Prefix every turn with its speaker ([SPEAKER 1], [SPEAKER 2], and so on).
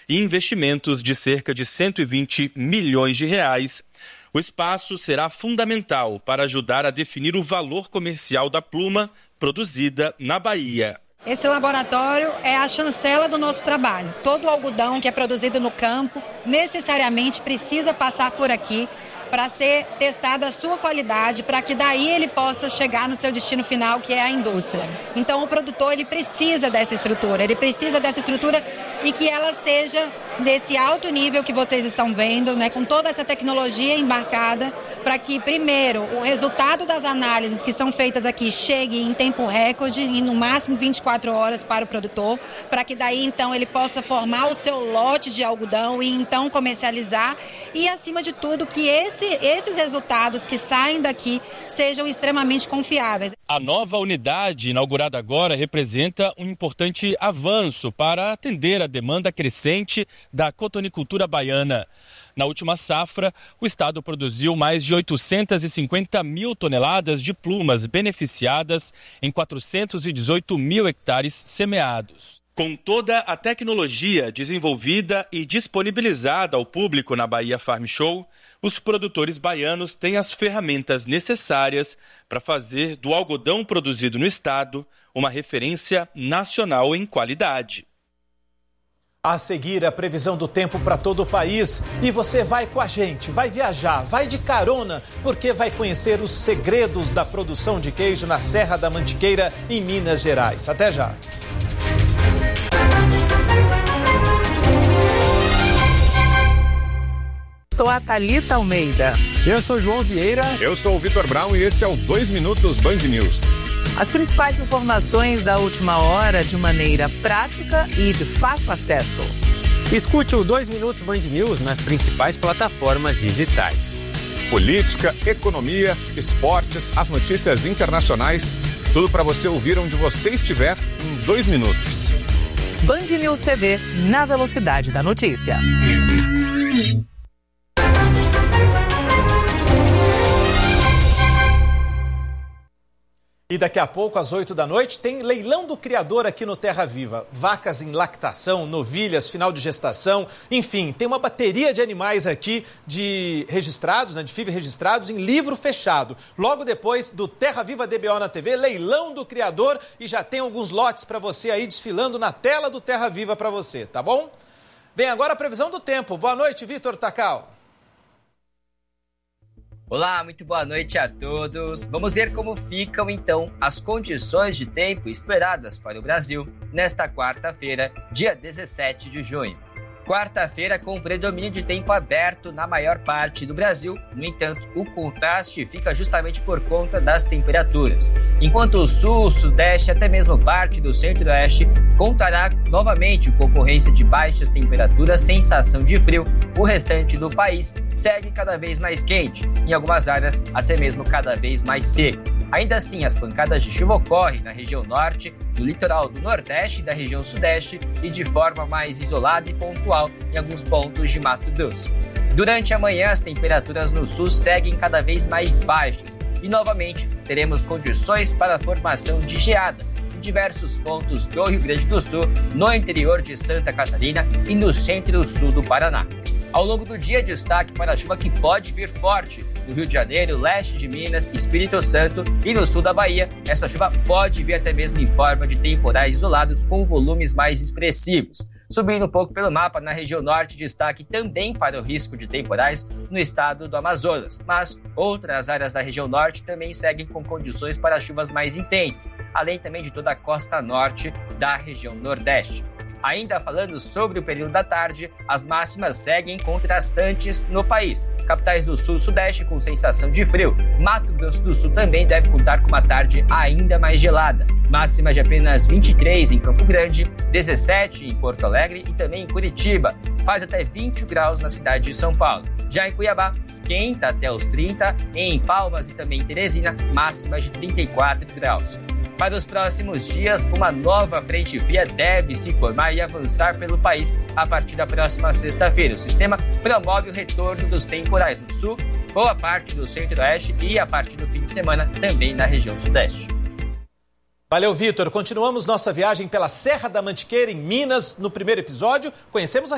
[SPEAKER 1] e investimentos de cerca de 120 milhões de reais. O espaço será fundamental para ajudar a definir o valor comercial da pluma produzida na Bahia.
[SPEAKER 2] Esse laboratório é a chancela do nosso trabalho. Todo o algodão que é produzido no campo necessariamente precisa passar por aqui para ser testada a sua qualidade, para que daí ele possa chegar no seu destino final, que é a indústria. Então o produtor ele precisa dessa estrutura e que ela seja desse alto nível que vocês estão vendo, né, com toda essa tecnologia embarcada, para que primeiro o resultado das análises que são feitas aqui chegue em tempo recorde, em no máximo 24 horas para o produtor, para que daí então ele possa formar o seu lote de algodão e então comercializar e acima de tudo que esses resultados que saem daqui sejam extremamente confiáveis.
[SPEAKER 1] A nova unidade, inaugurada agora, representa um importante avanço para atender a demanda crescente da cotonicultura baiana. Na última safra, o estado produziu mais de 850 mil toneladas de plumas beneficiadas em 418 mil hectares semeados. Com toda a tecnologia desenvolvida e disponibilizada ao público na Bahia Farm Show, os produtores baianos têm as ferramentas necessárias para fazer do algodão produzido no estado uma referência nacional em qualidade.
[SPEAKER 3] A seguir, a previsão do tempo para todo o país. E você vai com a gente, vai viajar, vai de carona, porque vai conhecer os segredos da produção de queijo na Serra da Mantiqueira, em Minas Gerais. Até já!
[SPEAKER 4] Sou a Thalita Almeida.
[SPEAKER 5] Eu sou João Vieira.
[SPEAKER 6] Eu sou o Vitor Brown e esse é o 2 Minutos Band News.
[SPEAKER 4] As principais informações da última hora de maneira prática e de fácil acesso.
[SPEAKER 5] Escute o 2 Minutos Band News nas principais plataformas digitais.
[SPEAKER 6] Política, economia, esportes, as notícias internacionais, tudo para você ouvir onde você estiver em 2 minutos.
[SPEAKER 4] Band News TV, na velocidade da notícia.
[SPEAKER 3] E daqui a pouco, às 8 da noite, tem leilão do criador aqui no Terra Viva. Vacas em lactação, novilhas, final de gestação, enfim, tem uma bateria de animais aqui registrados, de FIV registrados em livro fechado. Logo depois do Terra Viva DBO na TV, leilão do criador e já tem alguns lotes para você aí desfilando na tela do Terra Viva para você, tá bom? Vem agora a previsão do tempo. Boa noite, Vitor Takal.
[SPEAKER 7] Olá, muito boa noite a todos. Vamos ver como ficam, então, as condições de tempo esperadas para o Brasil nesta quarta-feira, dia 17 de junho. Quarta-feira com predomínio de tempo aberto na maior parte do Brasil. No entanto, o contraste fica justamente por conta das temperaturas. Enquanto o sul, sudeste e até mesmo parte do centro-oeste contará novamente com ocorrência de baixas temperaturas, sensação de frio, o restante do país segue cada vez mais quente, em algumas áreas até mesmo cada vez mais seco. Ainda assim, as pancadas de chuva ocorrem na região norte, no litoral do nordeste e da região sudeste e de forma mais isolada e pontual em alguns pontos de Mato Grosso. Durante a manhã, as temperaturas no sul seguem cada vez mais baixas e, novamente, teremos condições para a formação de geada em diversos pontos do Rio Grande do Sul, no interior de Santa Catarina e no centro-sul do Paraná. Ao longo do dia, destaque para a chuva que pode vir forte no Rio de Janeiro, leste de Minas, Espírito Santo e no sul da Bahia. Essa chuva pode vir até mesmo em forma de temporais isolados com volumes mais expressivos. Subindo um pouco pelo mapa, na região norte, destaque também para o risco de temporais no estado do Amazonas. Mas outras áreas da região norte também seguem com condições para chuvas mais intensas, além também de toda a costa norte da região nordeste. Ainda falando sobre o período da tarde, as máximas seguem contrastantes no país. Capitais do sul e sudeste com sensação de frio. Mato Grosso do Sul também deve contar com uma tarde ainda mais gelada. Máxima de apenas 23 em Campo Grande, 17 em Porto Alegre e também em Curitiba. Faz até 20 graus na cidade de São Paulo. Já em Cuiabá, esquenta até os 30. Em Palmas e também em Teresina, máxima de 34 graus. Para os próximos dias, uma nova frente fria deve se formar e avançar pelo país a partir da próxima sexta-feira. O sistema promove o retorno dos temporais no sul, boa parte do centro-oeste e a partir do fim de semana também na região sudeste.
[SPEAKER 3] Valeu, Vitor. Continuamos nossa viagem pela Serra da Mantiqueira, em Minas. No primeiro episódio, conhecemos a